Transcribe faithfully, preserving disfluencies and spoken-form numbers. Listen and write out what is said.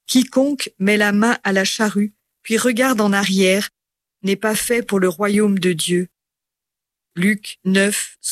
Quiconque met la main à la charrue, puis regarde en arrière, n'est pas fait pour le royaume de Dieu. Luc neuf,